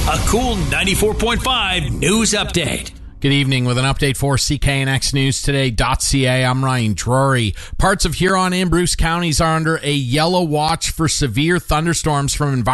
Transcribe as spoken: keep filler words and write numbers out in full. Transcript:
A cool ninety-four point five news update. Good evening with an update for C K N X News Today dot C A. I'm Ryan Drury. Parts of Huron and Bruce counties are under a yellow watch for severe thunderstorms from environmental